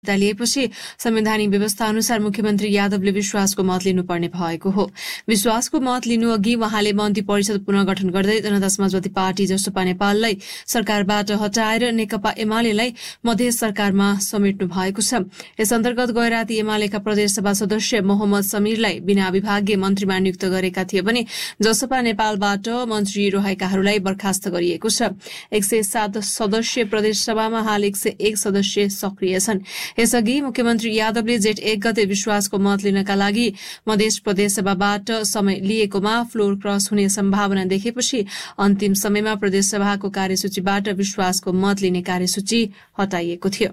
फिर्ता लिएपछि संवैधानिक व्यवस्था अनुसार मुख्यमन्त्री यादवले विश्वासको मत लिनुपर्ने भएको हो। विश्वासको मत लिनु अघि उहाँले मन्त्री परिषद पुनर्गठन गर्दै जनता समाजवादी पार्टी जसपा नेपाललाई सरकारबाट हटाएर नेकपा एमालेलाई मधेस सरकारमा समेट्नु भएको छ। यस अन्तर्गत गए राति एमालेका प्रदेशसभा सदस्य मोहम्मद समीरलाई बिना विभागीय मन्त्रीमा नियुक्त गरेका थिए भने जसपा नेपालबाट मन्त्री रहेकाहरूलाई बर्खास्त गरिएको छ। 107 सदस्यीय प्रदेशसभामा हाल 101 सदस्य सक्रिय छन्। यसअघि मुख्यमन्त्री यादवले जेठ 1 गते विश्वासको मत लिनका लागि मधेस प्रदेशसभाबाट समय लिएकोमा फ्लोर क्रस हुने सम्भावना देखेपछि अन्तिम समयमा प्रदेशसभाको कार्यसूचीबाट विश्वासको मत लिने कार्यसूची हटाइएको थियो।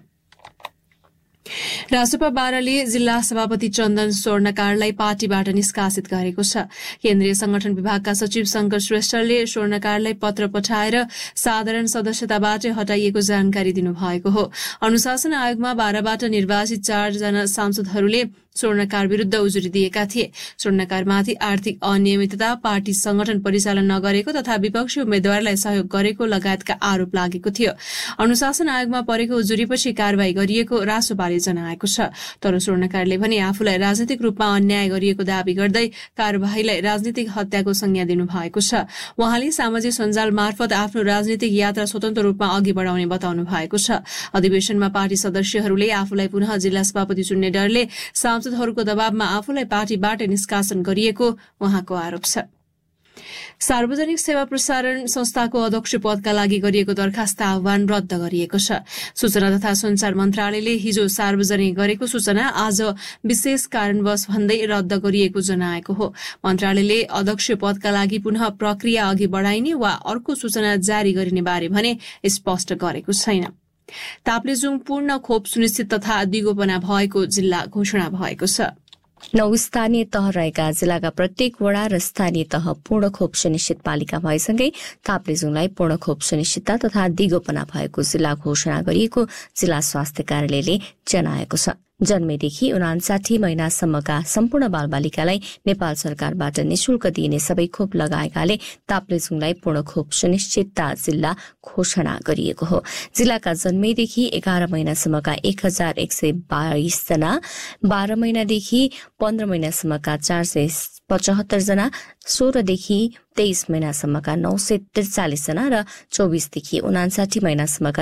रासपा 12ले जिल्ला सभापति चन्दन स्वर्णकारलाई पार्टीबाट निष्कासित गरेको छ। केन्द्रीय संगठन विभागका सचिव शंकर श्रेष्ठले स्वर्णकारलाई पत्र पठाएर साधारण सदस्यताबाट हटाइएको जानकारी दिनुभएको हो। अनुशासन आयोगमा 12बाट निर्वाचित 4 जना सांसदहरूले स्वर्णकार विरूद्ध उजुरी दिएका थिए। स्वर्णकारमाथि आर्थिक अनियमितता, पार्टी संगठन परिचालन नगरेको तथा विपक्षी उम्मेद्वारलाई सहयोग गरेको लगायतका आरोप लागेको थियो। अनुशासन आयोगमा परेको उजुरीपछि कारवाही गरिएको रासपाले जनाएको छ। तर स्वर्णकारले भने आफूलाई राजनीतिक रूपमा अन्याय गरिएको दावी गर्दै कार्यवाहीलाई राजनीतिक हत्याको संज्ञा दिनुभएको छ। उहाँले सामाजिक सञ्जाल मार्फत आफ्नो राजनीतिक यात्रा स्वतन्त्र रूपमा अघि बढाउने बताउनु भएको छ। अधिवेशनमा पार्टी सदस्यहरूले आफूलाई पुनः जिल्ला सभापति चुन्ने डरले सांसदहरूको दबावमा आफूलाई पार्टीबाट निष्कासन गरिएको उहाँको आरोप छ। सार्वजनिक सेवा प्रसारण संस्थाको अध्यक्ष पदका लागि गरिएको दरखास्त आह्वान रद्द गरिएको छ। सूचना तथा संचार मन्त्रालयले हिजो सार्वजनिक गरेको सूचना आज विशेष कारणवश भन्दै रद्द गरिएको जनाएको हो। मन्त्रालयले अध्यक्ष पदका लागि पुनः प्रक्रिया अघि बढाइने वा अर्को सूचना जारी गरिने बारे भने स्पष्ट गरेको छैन। ताप्लेजुङ पूर्ण खोप सुनिश्चित तथा दिगोपना भएको जिल्ला घोषणा भएको छ। 9 स्थानीय तह रहेका जिल्लाका प्रत्येक वडा र स्थानीय तह पूर्ण खोप सुनिश्चित पालिका भएसँगै ताप्लेजुङलाई पूर्ण खोप सुनिश्चितता तथा दिगोपना भएको जिल्ला घोषणा गरिएको जिल्ला स्वास्थ्य कार्यालयले जनाएको छ। जन्मेदेखि 59 महिनासम्मका सम्पूर्ण बालबालिकालाई नेपाल सरकारबाट निशुल्क दिइने सबै खोप लगाएकाले ताप्लेजुङलाई पूर्ण खोप सुनिश्चितता जिल्ला घोषणा गरिएको हो। जिल्लाका जन्मेदेखि 11 महिनासम्मका 1122 जना, 12 महिनादेखि 15 महिनासम्मका 475 जना, 16 देखि 23 महिनासम्मका 943 जना र 24 देखि 59 महिनासम्मका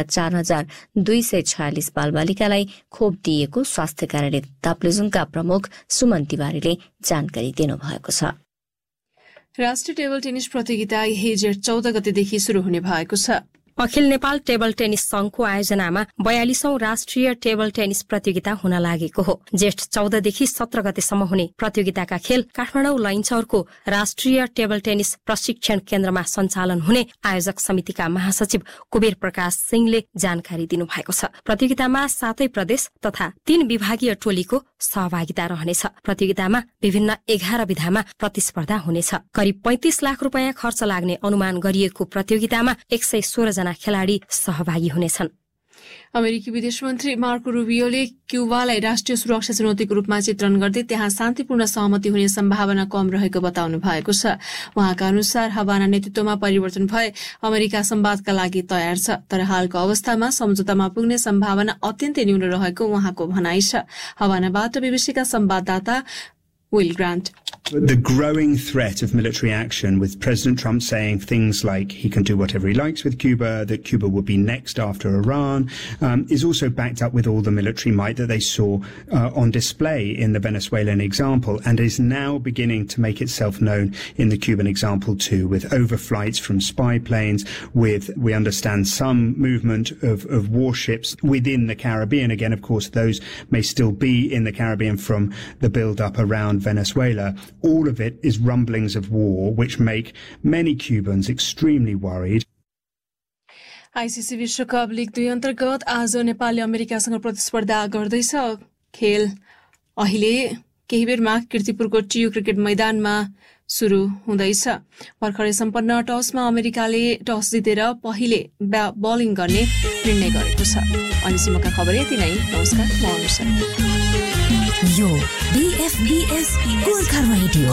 4246 बालबालिकालाई खोप दिएको स्वास्थ्य कार्यालय ताप्लेजुङका प्रमुख सुमन तिवारीले जानकारी दिनुभएको छ। राष्ट्रिय टेबल टेनिस प्रतियोगिता यही जेठ 14 गतेदेखि शुरू हुने भएको छ। अखिल नेपाल टेबल टेनिस संघको आयोजनामा 42औं राष्ट्रिय टेबल टेनिस प्रतियोगिता हुन लागेको हो। जेठ 14 देखि 17 गतेसम्म हुने प्रतियोगिताका खेल काठमाडौँ लैनचौरको राष्ट्रिय टेबल टेनिस प्रशिक्षण केन्द्रमा सञ्चालन हुने आयोजक समितिका महासचिव कुबेर प्रकाश सिंहले जानकारी दिनुभएको छ। प्रतियोगितामा 7 प्रदेश तथा 3 विभागीय टोलीको सहभागिता रहनेछ। प्रतियोगितामा विभिन्न 11 विधामा प्रतिस्पर्धा हुनेछ। करिब 35 लाख रुपियाँ खर्च लाग्ने अनुमान गरिएको प्रतियोगितामा 116 जना खेलाडी सहभागी हुनेछन्। अमेरिकी विदेश मन्त्री मार्को रुबियोले क्युबालाई राष्ट्रिय सुरक्षा चुनौतीको रूपमा चित्रण गर्दै त्यहाँ शान्तिपूर्ण सहमति हुने सम्भावना कम रहेको बताउनु भएको छ। उहाँका अनुसार हवाना नेतृत्वमा परिवर्तन भए अमेरिका संवादका लागि तयार छ, तर हालको अवस्थामा सम्झौतामा पुग्ने सम्भावना अत्यन्तै न्यून रहेको उहाँको भनाइ छ। हवानाबाट बीबीसीका संवाददाता Will Grant. The growing threat of military action, with President Trump saying things like he can do whatever he likes with Cuba, that Cuba would be next after Iran, is also backed up with all the military might that they saw on display in the Venezuelan example, and is now beginning to make itself known in the Cuban example too, with overflights from spy planes, with, we understand, some movement of warships within the Caribbean. Again, of course, those may still be in the Caribbean from the build-up around Venezuela. All of it is rumblings of war, which make many Cubans extremely worried. ICC विश्वकप league 2 अन्तर्गत आज नेपालले अमेरिकासँग प्रतिस्पर्धा गर्दैछ। खेल अहिले केही बेरमा कीर्तिपुरको टियु क्रिकेट मैदानमा सुरु हुँदैछ। भर्खरै सम्पन्न टसमा अमेरिकाले टस जितेर पहिले बलिङ गर्ने निर्णय गरेको छ। अहिलेसम्मका खबर यति नै। नमस्कार, म अनुषा। यो बीएफबीएस गोर्खा रेडियो